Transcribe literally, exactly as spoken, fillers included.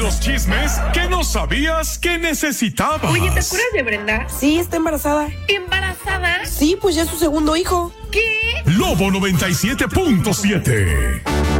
los chismes que no sabías que necesitabas. Oye, ¿te acuerdas de Brenda? Sí, está embarazada. ¿Embarazada? Sí, pues ya es su segundo hijo. ¿Qué? Lobo noventa y siete punto siete.